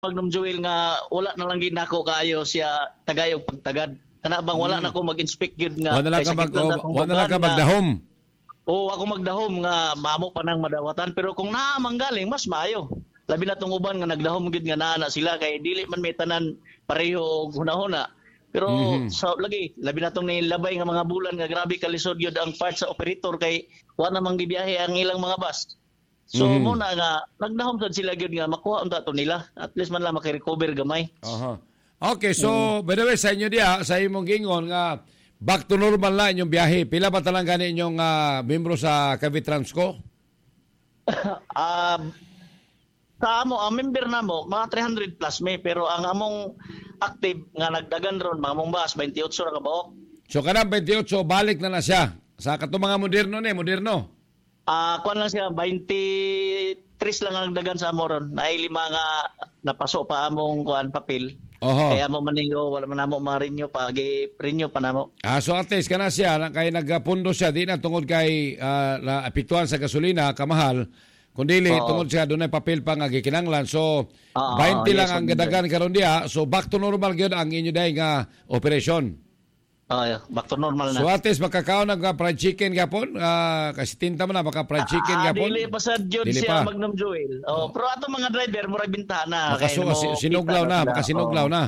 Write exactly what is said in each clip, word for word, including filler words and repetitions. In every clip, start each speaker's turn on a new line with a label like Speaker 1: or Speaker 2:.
Speaker 1: Magnum Joel nga wala na lang ginako kaayo siya tagayog pagtagad. Kana bang wala na ko mag-inspect gyud nga.
Speaker 2: Wala na lang ka mag wala na lang ka magdahom.
Speaker 1: Oo, ako magdahom nga mamo pa nang madawatan pero kung naa manggaling mas maayo. Labi na tong uban nga nagdahom gyud nga naa na sila kay dili man may tanan pareho og hunahuna. Pero mm-hmm. sa lagi labi na tong nilabay nga mga bulan nga grabe kalisod gyud ang part sa operator kay wa na manggibiyahe ang ilang mga bus. So mm-hmm. muna nga nagdahom sad sila gyud nga makuha unta to nila. At least man lang maki-recover gamay.
Speaker 2: Aha. Okay, so mm-hmm. by the way sa inyo diha sa imong gingon nga back to normal na inyong biyahe. Pila ba talang gani inyong uh, membro sa Cavite Transco?
Speaker 1: Ah uh, sa amo, ang member na mo, mga three hundred plus may, pero ang among active nga nagdagan ron, mga mong bus, twenty-eight na kabaok.
Speaker 2: So kanang twenty-eight, balik na na siya. Sa kato mga moderno ni, moderno?
Speaker 1: Ah, uh, kuan lang siya, twenty-three lang ang nagdagan sa amo ron. Naay lima nga napaso pa among kuan papel. Oho. Kaya mo maningo, wala man namo ma-renew pa, gi-renew pa namo.
Speaker 2: Ah, so at least kana siya, kay nagapundo siya, di na tungod kay uh, na apektuhan sa gasolina, kamahal, kundi oh. tungod siya doon ay papel pa nga gikinanglan. So, oh, twenty lang yes, ang gadagan karon diha. So, back to normal gyud ang inyo dai nga operasyon.
Speaker 1: Oh, yeah. Back to normal na.
Speaker 2: So, at least makakaon ng fried chicken gapon. Uh, kasi tinta man na baka fried chicken
Speaker 1: ah,
Speaker 2: gapon.
Speaker 1: Dili pa sa jud siya Magnum Joel. Oh, pero ato mga driver murag bintana
Speaker 2: makaso mo, sinuglaw na, makasinuglaw oh. na.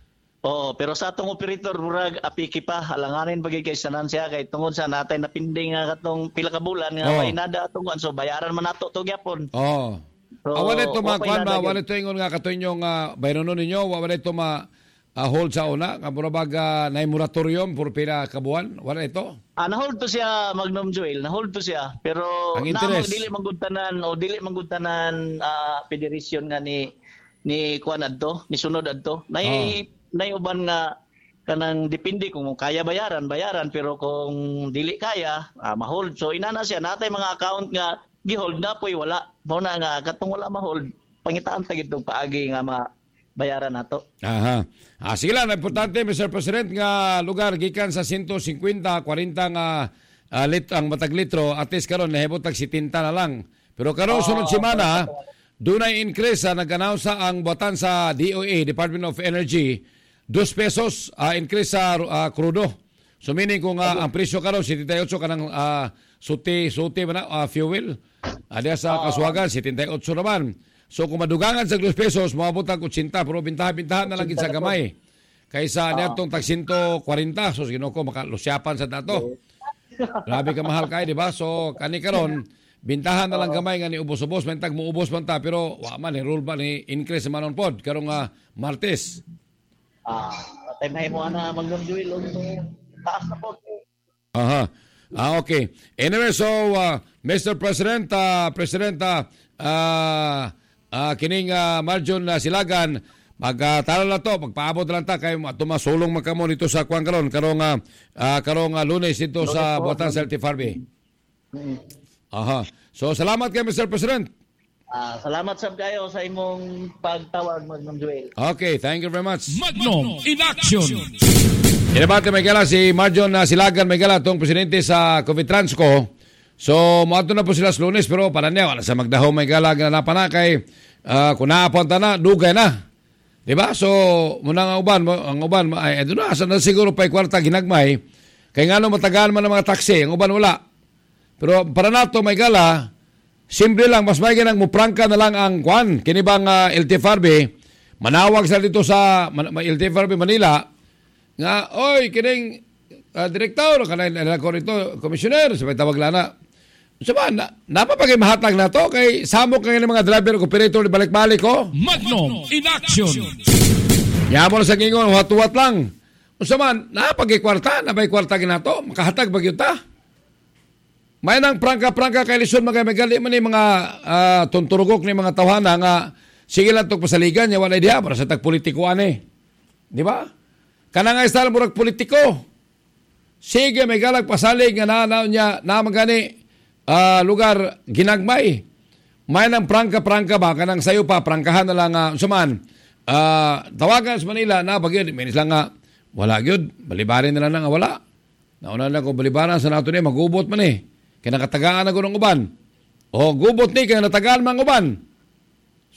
Speaker 1: Oo, pero sa atong operator murag apiki pa halanganin bagay kay sanan siya kay tungod sa natay napinding nga katong pila ka bulan nga oh. may nada atong so bayaran man nato to gyapon.
Speaker 2: Oo. Oh. So, wala ito makuan ba, wala ito ingon nga katoy inyo nga bayronon ninyo, wala ito ma uh, hold sa una, nga murabag uh, na moratorium for pila ka buwan, wala ito?
Speaker 1: Ah, na-hold to siya Magnum Joel, na-hold to siya, pero
Speaker 2: ang interest
Speaker 1: dili manggudtanan o dili manggudtanan uh, federation nga ni ni kuan adto, ni sunod adto. Nay oh. Nay uban nga kanang depende kung kaya bayaran, bayaran pero kung dili kaya, ah, ma-hold. So inana siya natay mga account nga gi-hold na poy wala. Mao na nga katong wala ma-hold, pangitaan ta gid tong paagi nga mabayaran nato.
Speaker 2: Aha. Ah, sige lang, importante Mister President nga lugar gikan sa one fifty, forty nga uh, lit ang matag litro at least karon nahibot tag seventy na lang. Pero karon oh, sunod semana dunay increase sa nag-announce ang buwatan sa D O A, Department of Energy, two pesos uh, increase sa uh, krudo. So meaning kung uh, ang presyo karon seventy-eight kanang uh, suti suti man uh, fuel. Ada sa kasuwagan seventy-eight naman. So kung madugangan sa two pesos moabot ang eighty pero bintahan-bintahan na lang gid sa gamay. Kaysa uh, nitong tag one forty so ginoo ko makalusyapan sa dato. Grabe ka mahal kay di ba? So kani karon bintahan na lang gamay nga ni ubos-ubos man tag muubos man ta pero wa man ni rule ba ni increase manon pod karong uh, Martes.
Speaker 1: Ah, patay na mo ana Magnum Joel og taas na po.
Speaker 2: Aha. Ah, okay. Anyway, so uh, Mister President, uh, President uh, uh, uh, kining uh, Marjon uh, Silagan, magtala uh, na to, magpaabot lang ta kay tumasulong magkamo dito sa kuan karon karong uh, uh, karong uh, Lunes dito Lunes sa buwatan sa L T F R B. Mm. Aha. So salamat kay Mister President.
Speaker 1: Ah, salamat sab kayo sa imong pagtawag Magnum Joel.
Speaker 2: Okay, thank you very much.
Speaker 3: Magnum in action.
Speaker 2: Inabate may gala si Marjon uh, Silagan may gala tong presidente sa Cavite Transco. So moadto na po sila sa Lunes pero para niya wala sa magdaho may gala ganapan na kay uh, kung naapunta na dugay na. Di ba? So muna nga uban ang uban ay edo na sa na siguro pay kwarta ginagmay kay ngano matagal man ang mga taxi ang uban wala. Pero para nato may gala simple lang, mas may ganang muprangka na lang ang kwan. Kini bang uh, L T F R B, manawag sa dito sa man, L T F R B Manila, nga, oy, kining uh, direktor, kanay nila ko rito, komisyoner, sabay tawag lana. Saba, na, napapagay mahatag na to, kay samok ng mga driver, operator, balik-balik ko.
Speaker 3: Magnum in action.
Speaker 2: Yamon sa gingon, wat-wat lang. Saba, napagay kwarta, nabay kwarta ginato, makahatag bagyo ta. May nang prangka-prangka kay lisod magay-magali man ni mga uh, tunturugok ni mga tawhana nga sige lang tog pasaligan nya wala diha para sa tag politiko ani. Di ba? Kana nga style murag politiko. Sige may galag pasalig nga nanaw niya na magani uh, lugar ginagmay. May nang prangka-prangka ba kanang sayo pa prangkahan na lang uh, suman. Uh, tawagan sa Manila na bagyo minis lang nga wala gyud balibarin nila na nga wala. Nauna na ko balibaran sa nato ni magubot man eh. Kaya nakatagaan na ko ng uban. O gubot ni, kaya natagaan mang uban.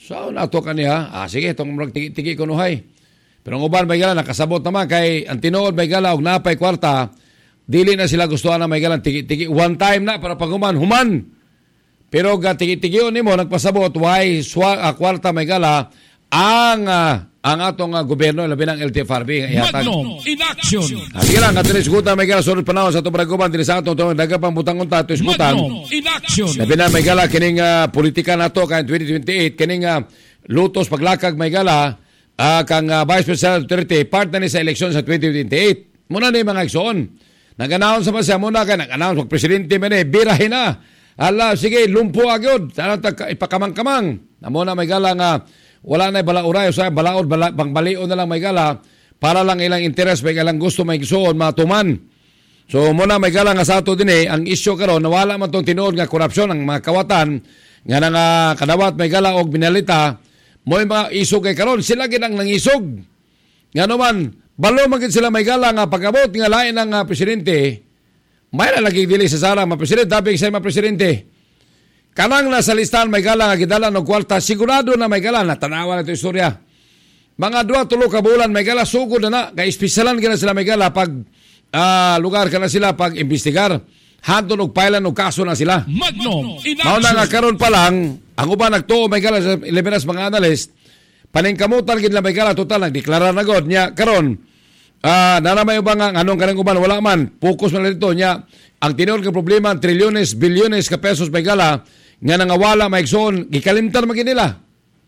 Speaker 2: So, nato kaniya, ah, sige, itong murag tigi-tigi kunuhay. Pero ang uban, may gala, nakasabot naman kay ang tinuod, may gala, og napay kwarta, dili na sila gustuhan na may gala, tigi-tigi. One time na, para pag human, human. Pero ga tigi-tigi ni mo, nagpasabot, why swa, uh, kwarta may gala, ang, uh, ang atong uh, gobyerno, labi ng L T F R B.
Speaker 3: Magnum in action.
Speaker 2: Ah, sige lang, katong isgutan, may gala, sunod panahon sa itong paraguban, dili sa atong itong dagapang butangon ta, ito isgutan.
Speaker 3: Magnum in action.
Speaker 2: Labi na may gala, kining uh, politika na to, kaya twenty twenty-eight, kining uh, lutos paglakag may gala, uh, kang uh, Vice President Duterte, part na ni sa eleksyon sa twenty twenty-eight. Muna na yung mga iksoon. Nag-announce naman siya muna, kaya nag-announce, mag-presidente man eh, birahin na. Ala, sige, lumpo agad. Sana ipakamang-kamang. Amo na may gala nga, wala na balauray, o sa balaod, bala, bangbalion na lang may gala, para lang ilang interes, may ilang gusto may igsoon, matuman. So, muna may gala nga sa ato din eh, ang isyo karon nawala man itong tinuod nga korupsyon, ang mga kawatan, nga na nga kadawat may gala o binalita, mo yung mga isog kay karon sila ginang nangisog. Nga naman, balo magin sila may gala nga pagabot, nga lain ng uh, presidente, may na lagi dili sa Sara, mga presidente, dabi sa mga presidente. Kanang nasa listahan may gala nga gidala ng kwarta, sigurado na may gala, natanawa na ito istorya. Mga dua tulo ka bulan may gala, sugod na na, kaya espesalan ka na sila may gala pag uh, lugar ka na sila pag imbestigar. Hanton og pailan og kaso na sila.
Speaker 3: Magnum in
Speaker 2: Mao na nga
Speaker 3: action.
Speaker 2: karon pa lang, ang uban nagtuo may gala sa Lebanon mga analyst, paningkamutan gid na may gala total nagdeklara na god nya karon. Ah, uh, nanamay uban nga anong kanang uban wala man, focus man dito nya ang tinuod nga problema trilyones, bilyones ka pesos may gala nga nangawala maigsoon gikalimtan magin nila.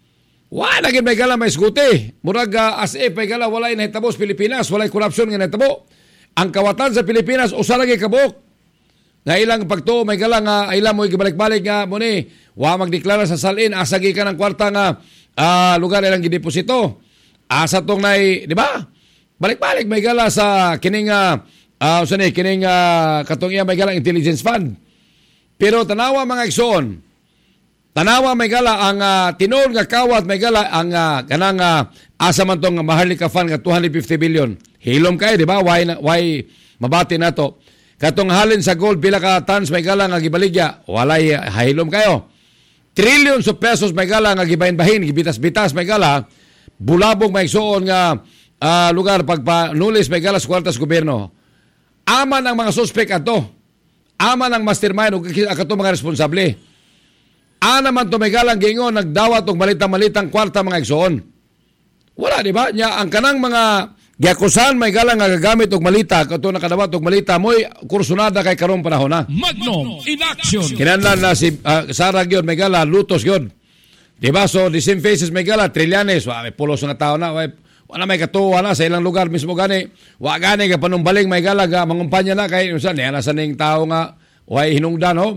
Speaker 2: Wala gid may gala may isguti. Murag uh, as if may gala walay nahitabo sa Pilipinas, walay korupsyon nga nahitabo. Ang kawatan sa Pilipinas usa ra gyud kabuok. Nga ilang pagtuo may gala nga ilang mo gibalik-balik nga mo ni wa magdeklara sa salin asa gi ka ng kwarta nga uh, lugar ilang gideposito. Asa tong nay, di ba? Balik-balik may gala sa kining uh, uh, usa ni kining uh, katong iya may gala intelligence fund. Pero tanawa mga igsoon, tanawa may gala ang uh, tinuod nga kawat may gala ang uh, kanang uh, asa man tong Maharlika fund nga two hundred fifty billion. Hilom kay di ba? Why why mabati nato? Katong halin sa gold pila ka tons may gala nga gibaligya, walay uh, hilom kayo. Trillions of pesos may gala nga gibahin-bahin, gibitas-bitas may gala, bulabog may igsoon nga uh, lugar pagpanulis may gala sa kwartas gobyerno. Aman ang mga suspect ato. Aman ang mastermind o kato mga responsable. Ana man to may galang gingon nagdawat og malita-malitang kwarta mga igsoon. Wala di ba? Nya ang kanang mga giakusan may galang nga gagamit og malita kato nakadawat og malita moy kursunada kay karong panahon na.
Speaker 3: Magnum in action.
Speaker 2: Kinahanglan na si uh, Sara gyud may gala lutos gyud. Di ba? So the same faces may gala trilyanes, wa may pulos nga tawo na, wa wala may katuwa na sa ilang lugar mismo gani. Wa gani ka panumbaling may gala ga mangumpanya na kay unsa niya na sa ning tawo nga way hinungdan ho.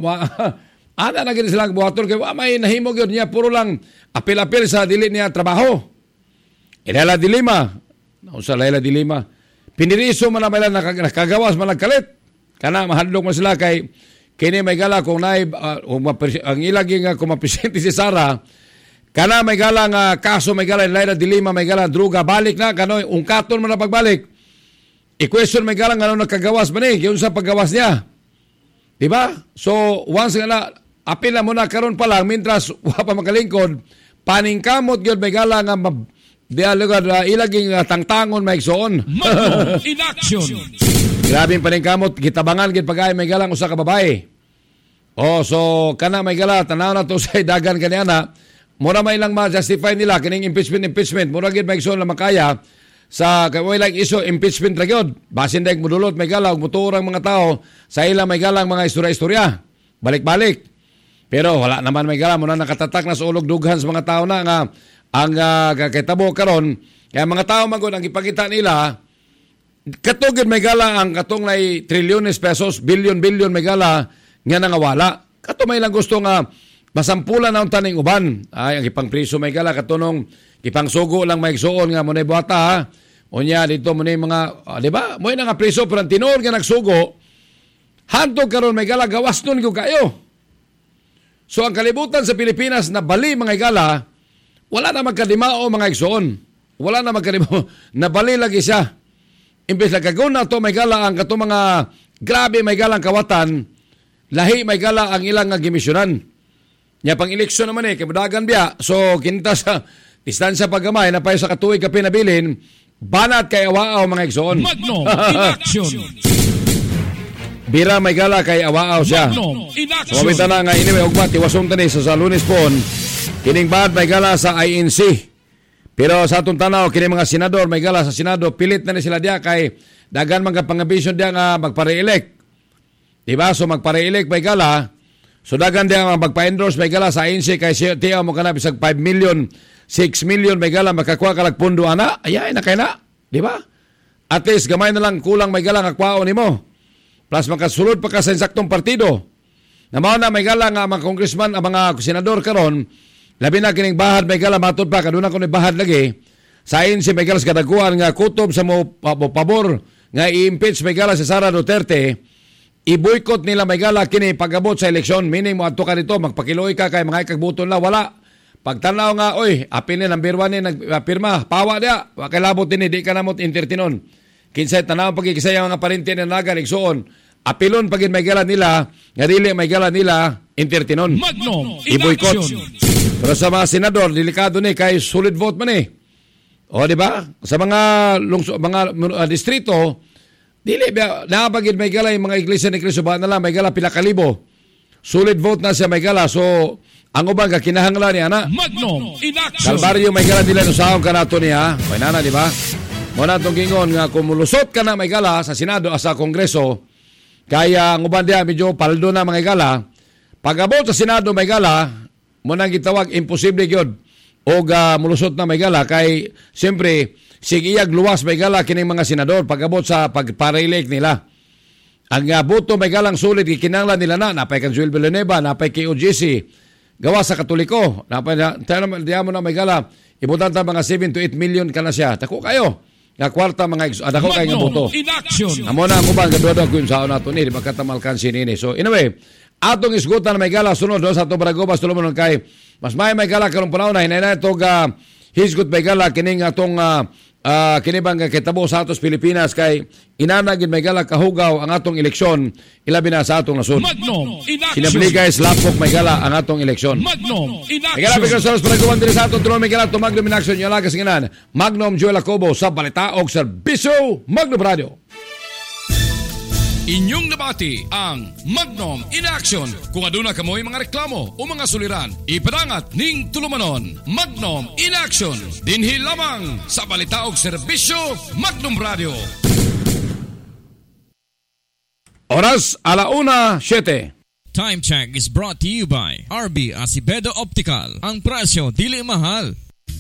Speaker 2: Ana na gid sila buhaton kay wa may nahimo gyud niya puro lang apil-apil sa dili niya trabaho. Ilala dilima. Unsa layla dilima. Piniriso man na may nakagawas man nagkalit. Kana mahadlok man sila kay kini may gala kung nay uh, ang ilagi nga kung mapresente si Sara. Kana may gala nga kaso may gala layla dilima may gala druga balik na kanoy ungkaton man na pagbalik. I-question may gala nga ano nagkagawas man eh yun sa paggawas niya. Diba? So once nga na apil na muna karon pa lang mintras wa pa makalingkod paningkamot gyud may gala nga mab, dialogad uh, ilaging uh, tangtangon may igsoon.
Speaker 3: Magnum in action.
Speaker 2: Grabing paningkamot gitabangan gid pagay may galang usa ka babae. Oh so kana may gala tanaw na to sa dagan kaniana. Mura may lang ma-justify nila kining impeachment impeachment mura gid may igsoon na makaya sa kay like iso impeachment ra gyud basin dayeg modulot may gala og motorang mga tao sa ilang may galang mga istorya-istorya balik-balik pero wala naman may gala mo na nakatatak na sa ulog dughan sa mga tao na nga ang uh, kakitabo karon kaya mga tao magod ang ipakita nila katugid may gala ang katong nay trilyones pesos bilyon-bilyon may gala nga nangawala kato may lang gusto nga masampulan na ang taning uban. Ay, ang ipang priso may gala, katunong ipang sugo lang may igsoon nga muna buhata ha. O niya, dito muna yung mga, uh, di ba? Muna nga priso, pero ang tinoon nga nagsugo, hantog karon may gala, gawas nun yung kayo. So, ang kalibutan sa Pilipinas na bali mga gala, wala na magkadimao mga igsoon. Wala na magkadimao, na bali lagi siya. Imbes na kaguna to may gala, ang kato mga grabe may galang kawatan, lahi may gala ang ilang nga gimisyonan. Nya pang eleksyon naman eh, kibadagan biya. So, kinta sa distansya paggamay, na payo sa katuig ka pinabilin, banat kay awaaw mga igsoon.
Speaker 3: Magnum in action.
Speaker 2: Bira may gala kay awaaw siya.
Speaker 3: Magnum in action.
Speaker 2: So, mamita na nga anyway, ugmat, iwasong tani sa, sa Lunes pon, kining bad may gala sa I N C. Pero sa atong tanaw, kining mga senador, may gala sa Senado, pilit na ni sila diya kay dagan mga pangabisyon diya nga magpare-elect. Diba? So, magpare-elect may gala. So dagan diya ang magpa-endorse may gala sa I N C kay tiya mo kana bisag five million, six million may gala makakuha ka lag pondo ana. Ayay na kay na, di ba? At least gamay na lang kulang may gala nga kwaon nimo. Plus makasulod pa ka sa insaktong partido. Na mao na may gala nga mga congressman, ang mga senador karon, labi na kining bahad may gala matud pa kaduna ko ni bahad lagi. Sa I N C may gala sa kadaguan nga kutob sa mo pabor nga i-impeach may gala si Sara Duterte. I-boycott nila may gala kini pag-abot sa eleksyon, meaning mo adto ka dito magpakiloy ka kay mga ikagbuton la wala. Pagtanaw nga oy apil ni number one ni nagpirma pawa dia wa kay labot din di ka namot entertinon. Kinsay tanaw pagkikisaya mga parente na naga igsuon apilon pagin may gala nila nga dili may gala nila entertinon.
Speaker 3: Magnum
Speaker 2: i-boycott. Pero sa mga senador delikado ni kay solid vote man eh. O di ba? Sa mga lungsod mga uh, distrito dili ba napagid may gala yung mga iglesia ni Cristo ba na lang may gala pila kalibo. Solid vote na siya may gala. So ang ubang ka kinahanglan niya na
Speaker 3: Magnum in action.
Speaker 2: Kalbaryo may gala nila no saon ka nato niya. May nana di ba? Mo na tong gingon nga kumulusot ka na may gala sa Senado o sa Kongreso kaya ang ubang dia medyo paldo na mga gala. Pag-abot sa Senado may gala mo nang gitawag imposible gyud og uh, mulusot na may gala kay siyempre sigiyag luwas may gala kining mga senador pag-abot sa pagpare-elect nila. Ang uh, boto may galang sulit kinanglan nila na napay kan Joel Villanueva, napay kay O G C gawa sa Katoliko, napay na tayo na mo na may gala ibutan ta mga seven to eight million kana siya. Tako kayo nga kwarta mga adako kay nga boto. Amo na ang ubang gaduado kun sa nato ni di magkatamalkan sinini. So anyway, atong isgutan may gala sunod do sa to Baragobas tulumanon kay mas may may gala karon panahon na hinay na itong uh, hisgot may gala kining atong uh, uh, kinibang kitabo sa atos Pilipinas kay inanagin may gala kahugaw ang atong eleksyon ilabi na sa atong nasod. Sinabli guys lapok may gala ang atong eleksyon.
Speaker 3: Magnum in action.
Speaker 2: May gala pagkakas sa Baragobas diri sa atong tulong may gala to Magnum in action yung lagas nganan. Magnum Joel Acobo sa balita og serbisyo Magnum Radio.
Speaker 3: Inyong nabati ang Magnum in Action. Kung aduna kamoy mga reklamo o mga suliran, ipadangat ning tulumanon. Magnum in Action. Dinhi lamang sa balita og serbisyo Magnum Radio.
Speaker 2: Oras alauna siyete.
Speaker 4: Time check is brought to you by R B Acevedo Optical. Ang presyo dili mahal.